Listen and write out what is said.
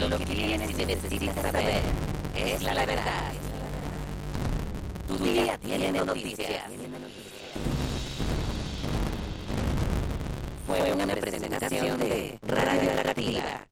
lo que tienes y necesitas saber es la verdad. Tu día tiene noticias. Fue una presentación de Radio Latina.